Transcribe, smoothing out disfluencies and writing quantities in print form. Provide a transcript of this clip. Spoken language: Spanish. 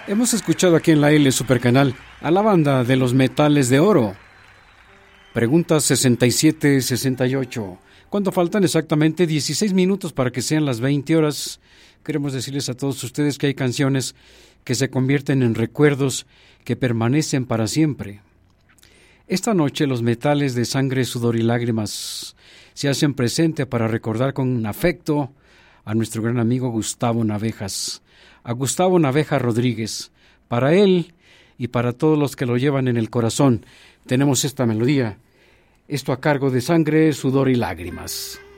Hemos escuchado aquí en la L Supercanal a la banda de los Metales de Oro. Pregunta 67-68. ¿Cuánto faltan? Exactamente 16 minutos para que sean las 20 horas. Queremos decirles a todos ustedes que hay canciones que se convierten en recuerdos que permanecen para siempre. Esta noche los Metales de Sangre, Sudor y Lágrimas se hacen presente para recordar con afecto a nuestro gran amigo Gustavo Navejas, a Gustavo Naveja Rodríguez. Para él y para todos los que lo llevan en el corazón, tenemos esta melodía, esto a cargo de Sangre, Sudor y Lágrimas.